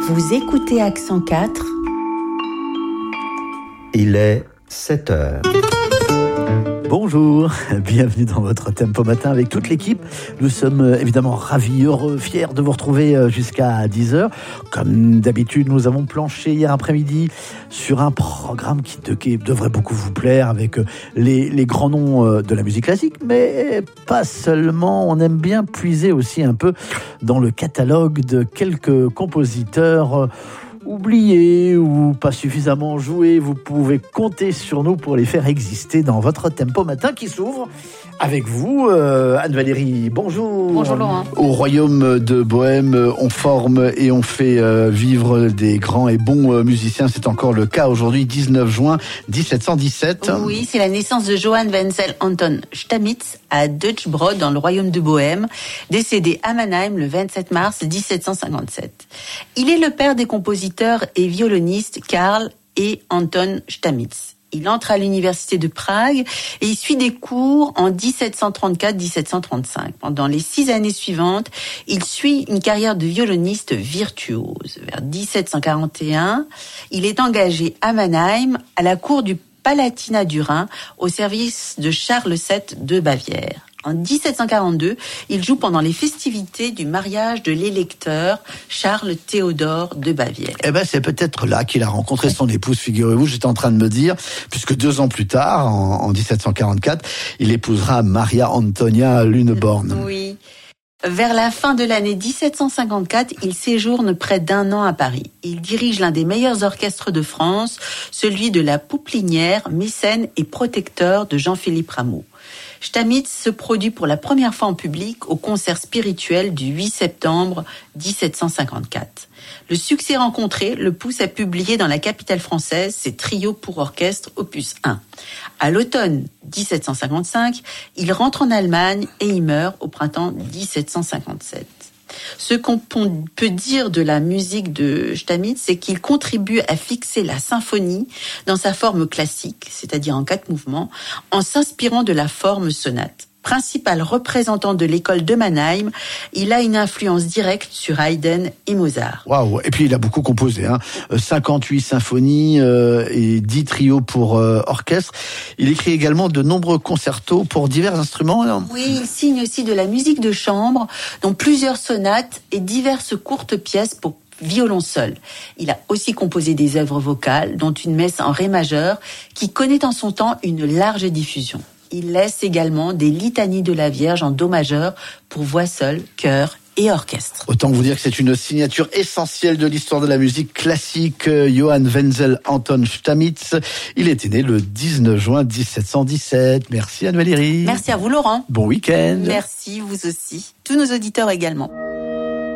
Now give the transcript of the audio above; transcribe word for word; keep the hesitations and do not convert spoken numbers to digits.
Vous écoutez Accent quatre. Il est sept heures. Bonjour, bienvenue dans votre Tempo Matin avec toute l'équipe. Nous sommes évidemment ravis, heureux, fiers de vous retrouver jusqu'à dix heures. Comme d'habitude, nous avons planché hier après-midi sur un programme qui, de, qui devrait beaucoup vous plaire avec les, les grands noms de la musique classique, mais pas seulement. On aime bien puiser aussi un peu dans le catalogue de quelques compositeurs oubliés ou pas suffisamment joués. Vous pouvez compter sur nous pour les faire exister dans votre Tempo Matin qui s'ouvre avec vous, euh, Anne-Valérie. Bonjour. Bonjour Laurent. Au royaume de Bohème, on forme et on fait euh, vivre des grands et bons euh, musiciens. C'est encore le cas aujourd'hui, dix-neuf juin dix-sept cent dix-sept. Oui, c'est la naissance de Johann Wenzel Anton Stamitz à Deutschbrod dans le royaume de Bohème, décédé à Mannheim le vingt-sept mars dix-sept cent cinquante-sept. Il est le père des compositeurs et violonistes Karl et Anton Stamitz. Il entre à l'université de Prague et il suit des cours en dix-sept cent trente-quatre dix-sept cent trente-cinq. Pendant les six années suivantes, il suit une carrière de violoniste virtuose. Vers dix-sept cent quarante et un, il est engagé à Mannheim à la cour du Palatinat du Rhin au service de Charles sept de Bavière. En dix-sept cent quarante-deux, il joue pendant les festivités du mariage de l'électeur Charles Théodore de Bavière. Eh ben, c'est peut-être là qu'il a rencontré son épouse, figurez-vous, j'étais en train de me dire, puisque deux ans plus tard, en, en dix-sept cent quarante-quatre, il épousera Maria Antonia Luneborn. Oui. Vers la fin de l'année dix-sept cent cinquante-quatre, il séjourne près d'un an à Paris. Il dirige l'un des meilleurs orchestres de France, celui de la Pouplinière, mécène et protecteur de Jean-Philippe Rameau. Stamitz se produit pour la première fois en public au concert spirituel du huit septembre dix-sept cent cinquante-quatre. Le succès rencontré le pousse à publier dans la capitale française ses trios pour orchestre opus un. À l'automne dix-sept cent cinquante-cinq, il rentre en Allemagne et y meurt au printemps dix-sept cent cinquante-sept. Ce qu'on peut dire de la musique de Stamitz, c'est qu'il contribue à fixer la symphonie dans sa forme classique, c'est-à-dire en quatre mouvements, en s'inspirant de la forme sonate. Principal représentant de l'école de Mannheim, il a une influence directe sur Haydn et Mozart. Waouh. Et puis il a beaucoup composé, hein. cinquante-huit symphonies euh, et dix trios pour euh, orchestre. Il écrit également de nombreux concertos pour divers instruments. Alors. Oui, il signe aussi de la musique de chambre, dont plusieurs sonates et diverses courtes pièces pour violon seul. Il a aussi composé des œuvres vocales, dont une messe en ré majeur, qui connaît en son temps une large diffusion. Il laisse également des litanies de la Vierge en do majeur pour voix seule, chœur et orchestre. Autant vous dire que c'est une signature essentielle de l'histoire de la musique classique. Johann Wenzel Anton Stamitz, il était né le dix-neuf juin dix-sept cent dix-sept. Merci Anne-Valérie. Merci à vous Laurent. Bon week-end. Merci, vous aussi. Tous nos auditeurs également.